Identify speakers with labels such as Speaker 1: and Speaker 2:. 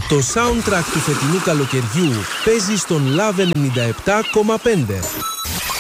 Speaker 1: Το soundtrack του φετινού καλοκαιριού παίζει στον Love 97,5.